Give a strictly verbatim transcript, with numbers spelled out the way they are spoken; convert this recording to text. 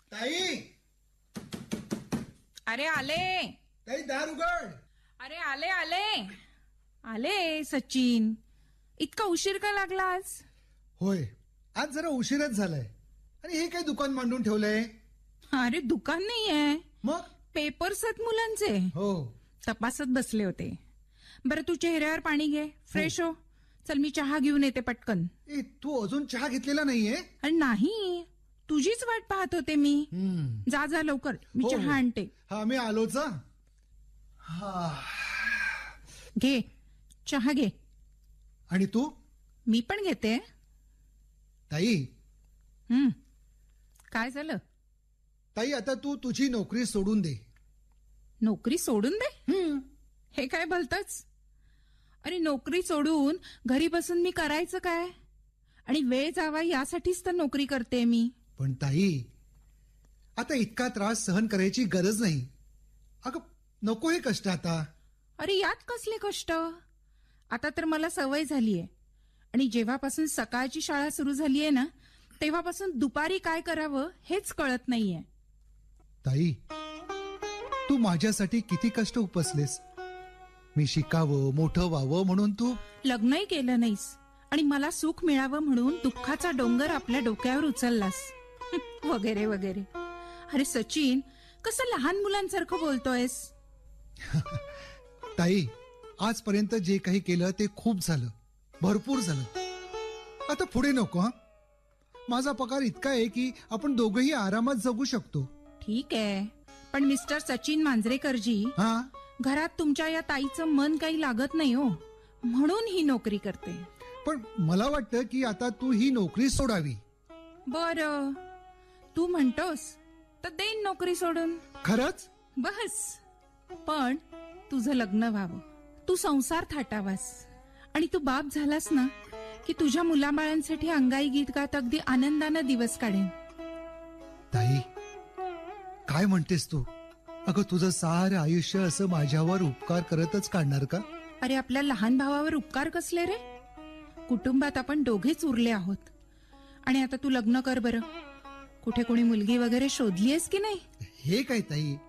ताई, अरे आले. ताई दार उघड. अरे आले आले आले सचिन, इतका उशीर का लागला आज? होय, आज जरा उशीरच झालाय. आणि हे काय दुकान मांडून ठेवलंय? अरे दुकान नाहीये, मग पेपर्स आहेत मुलांचे, हो. तपासत बसले होते. बरं तू चेहऱ्यावर पाणी घे, फ्रेश हो. चल मी चहा घेऊन येते पटकन. ए, तू अजून चहा घेतलेला नाहीये? अरे नाही, तुझीच वाट पाहत होते मी. हम्म. जा जा लवकर, मी हो, चहा हो. आणते. हा मी आलोच. हा. घे चहा घे. आणि तू? मी पण घेते. ताई, हम्म काय झालं? ताई आता तू तुझी नोकरी सोडून दे. नोकरी सोडून दे? हम्म. हे काय भलतंच. अरे नोकरी सोडून घरी बसून मी करायचं काय? आणि वेळ जावा यासाठीच तर नोकरी करते मी. पण ताई, आता इतका त्रास सहन करायची गरज नाही. अगं नको हे कष्ट आता. अरे यात कसले कष्ट? आता तर मला सवय झालीये. आणि जेव्हापासून सकाळची शाळा सुरू झालीये ना, तेव्हापासून दुपारी काय करावं हेच कळत नाहीये. ताई, तू माझ्यासाठी किती कष्ट उपसलेस. मी शिकावं, मोठं व्हावं म्हणून तू लग्नही केलं नाहीस आणि मला सुख मिळावं म्हणून दुःखाचा डोंगर आपल्या डोक्यावर उचललास वगैरे वगैरे. अरे सचिन, कसं लहान मुलांसारखं बोलतोयस? ताई, आजपर्यंत जे काही केलं ते खूप झालं, भरपूर झालं. आता पुढे नको. हा, माझा पगार इतका आहे की आपण दोघंही आरामात जगू शकतो. ठीक आहे, पण मिस्टर सचिन मांजरेकरजी, हा, घरात तुमच्या या ताईचं मन काही लागत नाही हो, म्हणून ही नोकरी करते. पण मला वाटतं की आता तू ही नोकरी सोडावी. बरं, तू म्हणतोस तर देईन नोकरी सोडून. खरंच? बस, पण तुझं लग्न व्हावं, तू संसार थाटावास आणि तू बाप झालास ना की तुझ्या मुलाबाळांसाठी अंगाई गीत गात अगदी आनंदानं दिवस काढेन. ताई, काय म्हणतेस तू? अगं तुझं सारं आयुष्य असं माझ्यावर उपकार करतच काढणार का? अरे आपल्या लहान भावावर उपकार कसले रे? कुटुंबात आपण दोघेच उरले आहोत. आणि आता तू लग्न कर बरं. कुठे कोणी मुलगी वगैरे शोधलीयस की नाही? हे काय ताई,